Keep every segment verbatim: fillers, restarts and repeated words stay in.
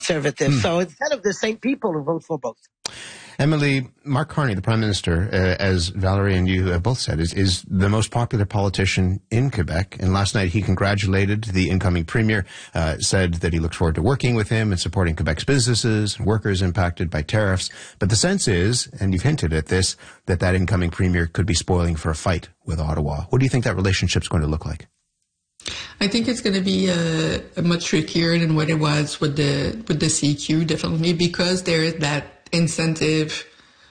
conservative. Mm. So it's kind of the same people who vote for both. Emily, Mark Carney, the Prime Minister, uh, as Valerie and you have both said, is, is the most popular politician in Quebec. And last night he congratulated the incoming Premier, uh, said that he looked forward to working with him and supporting Quebec's businesses and workers impacted by tariffs. But the sense is, and you've hinted at this, that that incoming Premier could be spoiling for a fight with Ottawa. What do you think that relationship's going to look like? I think it's going to be uh, much trickier than what it was with the with the C Q, definitely, because there is that incentive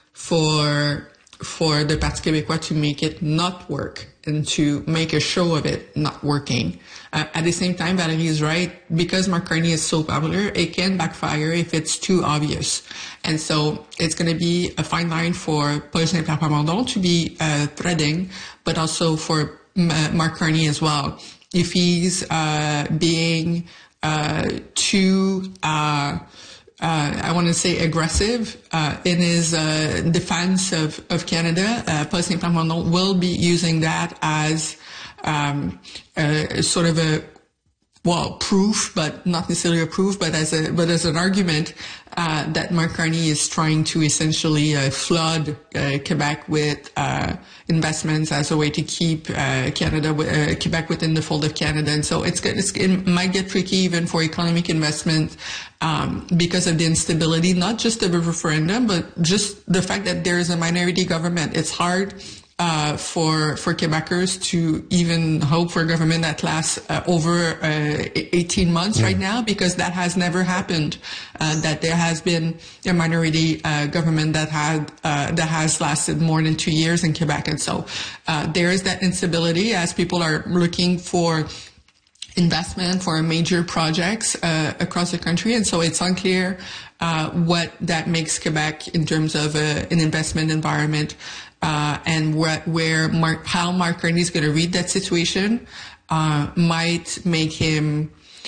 for for the Parti Québécois to make it not work and to make a show of it not working. Uh, at the same time, Valerie is right, because Mark Carney is so popular, it can backfire if it's too obvious. And so it's going to be a fine line for Paul Saint-Pierre Plamondon to be uh, threading, but also for uh, Mark Carney as well. If he's uh, being uh, too... Uh, Uh, I want to say aggressive uh, in his uh, defense of, of Canada, uh, Paul Saint-Pierre Plamondon will be using that as um, a, sort of a, well, proof, but not necessarily a proof, but as a but as an argument uh, that Mark Carney is trying to essentially uh, flood uh, Quebec with uh, investments as a way to keep uh, Canada, uh, Quebec within the fold of Canada. And so it's, it's it might get tricky even for economic investment um, because of the instability, not just of a referendum, but just the fact that there is a minority government. It's hard Uh, for for Quebecers to even hope for a government that lasts uh, over uh, eighteen months yeah. right now, because that has never happened. Uh, that there has been a minority uh, government that had uh, that has lasted more than two years in Quebec, and so uh, there is that instability as people are looking for investment for major projects uh, across the country, and so it's unclear uh, what that makes Quebec in terms of uh, an investment environment. Uh, and where, where Mark, how Mark Carney is going to read that situation uh, might make him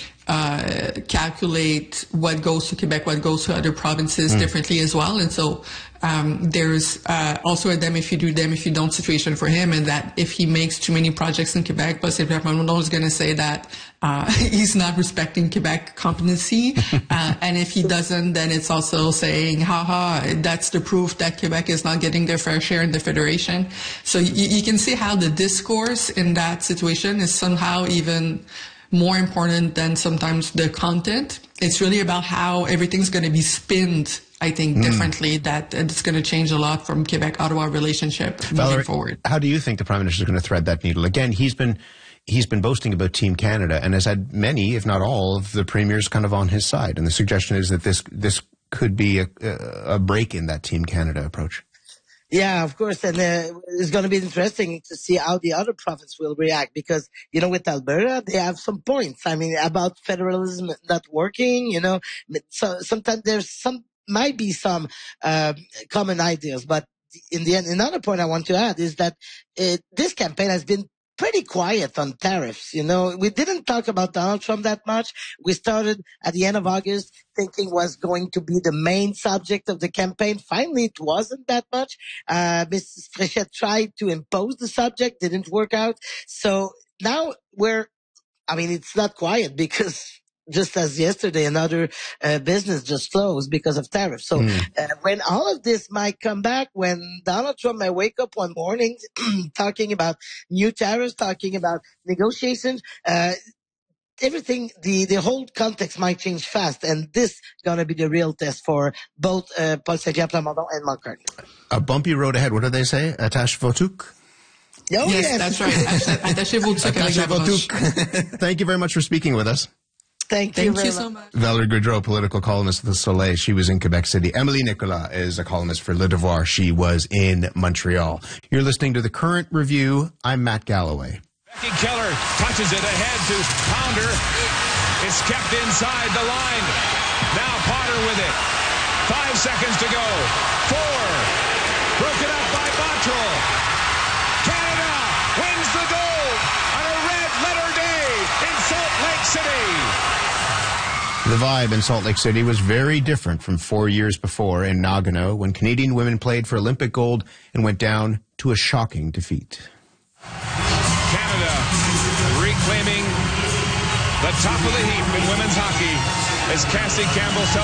uh, calculate what goes to Quebec, what goes to other provinces mm. differently as well. And so um, there's uh, also a them if you do, them if you don't situation for him, and that if he makes too many projects in Quebec, Paul Saint-Pierre Plamondon is going to say that uh, he's not respecting Quebec competency. uh, and if he doesn't, then it's also saying, haha, that's the proof that Quebec is not getting their fair share in the Federation. So you, you can see how the discourse in that situation is somehow even more important than sometimes the content. It's really about how everything's going to be spinned, I think, differently, mm. that it's going to change a lot from Quebec-Ottawa relationship Valerie, moving forward. How do you think the Prime Minister is going to thread that needle? Again, he's been he's been boasting about Team Canada and has had many, if not all, of the premiers kind of on his side. And the suggestion is that this this could be a, a break in that Team Canada approach. Yeah, of course, and uh, it's going to be interesting to see how the other province will react, because, you know, with Alberta, they have some points. I mean, about federalism not working, you know, so sometimes there's some, might be some uh, common ideas, but in the end, another point I want to add is that uh, this campaign has been pretty quiet on tariffs. You know, we didn't talk about Donald Trump that much. We started at the end of August thinking was going to be the main subject of the campaign. Finally, it wasn't that much. Uh, Missus Fréchette tried to impose the subject, didn't work out. So now we're, I mean, it's not quiet because just as yesterday, another uh, business just closed because of tariffs. So mm. uh, when all of this might come back, when Donald Trump may wake up one morning talking about new tariffs, talking about negotiations, uh, everything, the, the whole context might change fast. And this is going to be the real test for both uh, Paul Saint-Pierre Plamondon and Mark Carney. A bumpy road ahead. What do they say? Attache Votuk? Oh, yes, yes, that's right. Attache Votuk. Thank you very much for speaking with us. Thank you, Thank you so much. Valerie Gaudreau, political columnist of The Soleil. She was in Quebec City. Emily Nicolas is a columnist for Le Devoir. She was in Montreal. You're listening to The Current Review. I'm Matt Galloway. Becky Keller touches it ahead to Pounder. It's kept inside the line. Now Potter with it. Five seconds to go. Four. Broken up by Bottrell. Canada wins the gold on a red letter day in Salt Lake City. The vibe in Salt Lake City was very different from four years before in Nagano, when Canadian women played for Olympic gold and went down to a shocking defeat. Canada reclaiming the top of the heap in women's hockey. as Cassie Campbell